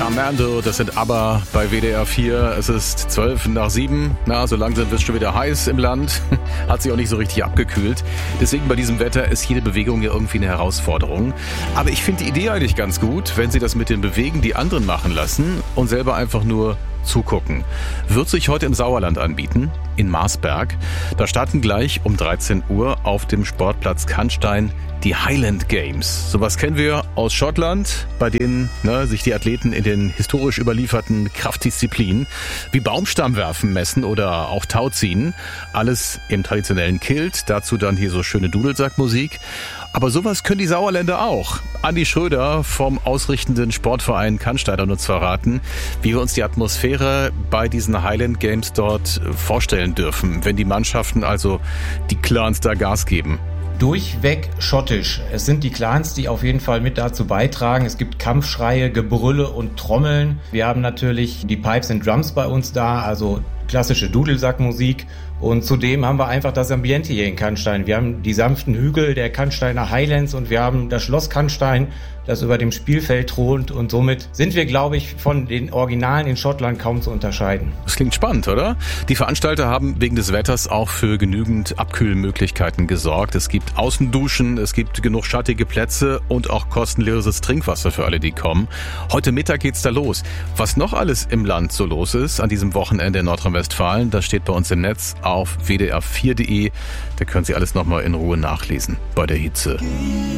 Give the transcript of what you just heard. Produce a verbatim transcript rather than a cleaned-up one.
Armando, das sind ABBA bei W D R vier. Es ist zwölf nach sieben. Na, so langsam wird es schon wieder heiß im Land. Hat sich auch nicht so richtig abgekühlt. Deswegen bei diesem Wetter ist jede Bewegung ja irgendwie eine Herausforderung. Aber ich finde die Idee eigentlich ganz gut, wenn Sie das mit dem Bewegen die anderen machen lassen und selber einfach nur zugucken. Wird sich heute im Sauerland anbieten, in Marsberg. Da starten gleich um dreizehn Uhr auf dem Sportplatz Canstein die Highland Games. Sowas kennen wir aus Schottland, bei denen ne, sich die Athleten in den historisch überlieferten Kraftdisziplinen wie Baumstammwerfen messen oder auch Tauziehen. Alles im traditionellen Kilt, dazu dann hier so schöne Dudelsackmusik. Aber sowas können die Sauerländer auch. Andi Schröder vom ausrichtenden Sportverein Canstein hat uns verraten, wie wir uns die Atmosphäre bei diesen Highland Games dort vorstellen dürfen, wenn die Mannschaften, also die Clans, da Gas geben. Durchweg schottisch. Es sind die Clans, die auf jeden Fall mit dazu beitragen. Es gibt Kampfschreie, Gebrülle und Trommeln. Wir haben natürlich die Pipes and Drums bei uns da, also klassische Dudelsackmusik. Und zudem haben wir einfach das Ambiente hier in Canstein. Wir haben die sanften Hügel der Cansteiner Highlands und wir haben das Schloss Canstein, das über dem Spielfeld thront. Und somit sind wir, glaube ich, von den Originalen in Schottland kaum zu unterscheiden. Das klingt spannend, oder? Die Veranstalter haben wegen des Wetters auch für genügend Abkühlmöglichkeiten gesorgt. Es gibt Außenduschen, es gibt genug schattige Plätze und auch kostenloses Trinkwasser für alle, die kommen. Heute Mittag geht's da los. Was noch alles im Land so los ist an diesem Wochenende in Nordrhein-Westfalen, das steht bei uns im Netz auf w d r vier punkt d e. Da können Sie alles nochmal in Ruhe nachlesen bei der Hitze.